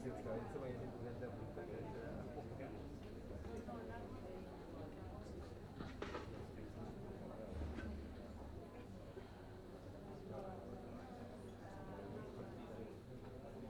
ですか？いつもいる全然僕だけ